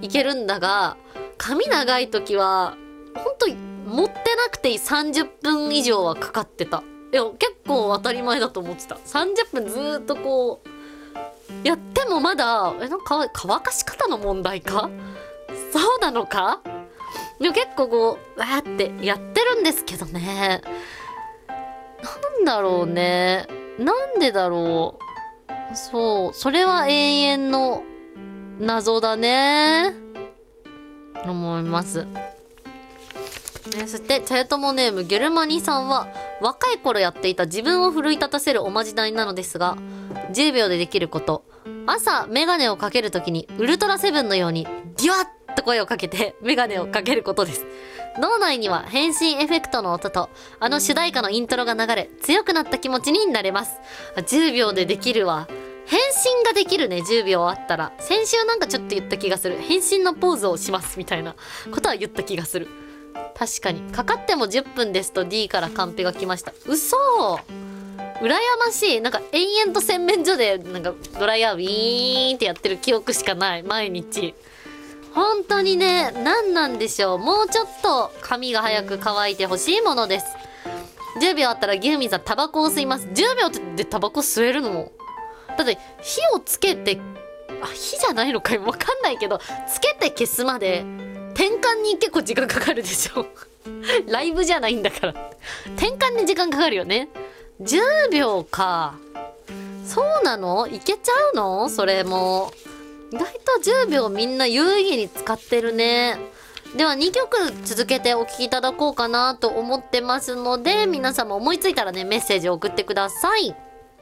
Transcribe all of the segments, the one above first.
いけるんだが、髪長い時はほんと持ってなくていい30分以上はかかってた。いや結構当たり前だと思ってた。30分ずーっとこうやってもまだなんか乾かし方の問題か、そうなのか。でも結構こうわーってやってるんですけどね、なんだろうね、なんでだろう。そう、それは永遠の謎だね、思います。そして茶屋友ネームゲルマニさんは、若い頃やっていた自分を奮い立たせるおまじないなのですが、10秒でできること、朝メガネをかけるときにウルトラセブンのようにギュワッと声をかけてメガネをかけることです。脳内には変身エフェクトの音とあの主題歌のイントロが流れ、強くなった気持ちになれます。10秒でできるわ。変身ができるね、10秒あったら。先週なんかちょっと言った気がする。変身のポーズをしますみたいなことは言った気がする。確かに。かかっても10分ですと D からカンペが来ました。嘘、羨ましい。なんか延々と洗面所でなんかドライヤーウィーンってやってる記憶しかない、毎日。本当にね、何なんでしょう。もうちょっと髪が早く乾いてほしいものです。10秒あったらギフミンさんタバコを吸います。10秒でタバコ吸えるの？だって火をつけて、火じゃないのかよ、わかんないけど、つけて消すまで転換に結構時間かかるでしょライブじゃないんだから転換に時間かかるよね。10秒か。そうなの？いけちゃうの？それも意外と10秒みんな有意義に使ってるね。では2曲続けてお聴きいただこうかなと思ってますので、皆様思いついたらね、メッセージを送ってください。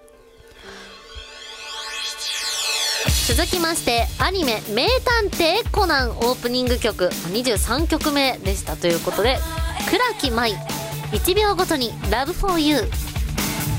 続きましてアニメ名探偵コナンオープニング曲23曲目でしたということで、倉木舞1秒ごとに Love for You。